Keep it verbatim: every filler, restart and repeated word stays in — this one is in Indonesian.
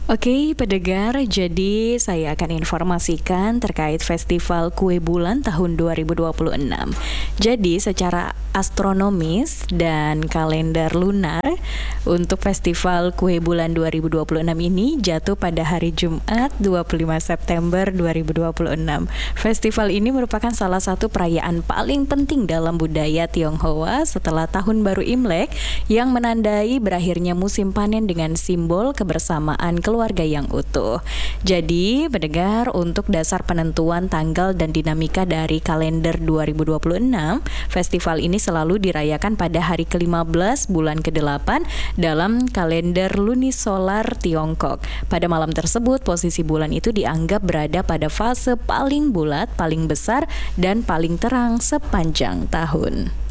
Oke, pendengar, jadi saya akan informasikan terkait Festival Kue Bulan tahun dua ribu dua puluh enam. Jadi, secara astronomis dan kalender lunar, untuk Festival Kue Bulan dua ribu dua puluh enam ini jatuh pada hari Jumat dua puluh lima September dua ribu dua puluh enam. Festival ini merupakan salah satu perayaan paling penting dalam budaya Tionghoa setelah Tahun Baru Imlek yang menandai berakhirnya musim panen dengan simbol kebersamaan keluarga yang utuh. Jadi, pendengar, untuk dasar penentuan tanggal dan dinamika dari kalender dua ribu dua puluh enam, festival ini selalu dirayakan pada hari kelima belas bulan kedelapan dalam kalender lunisolar Tiongkok. Pada malam tersebut, posisi bulan itu dianggap berada pada fase paling bulat, paling besar, dan paling terang sepanjang tahun.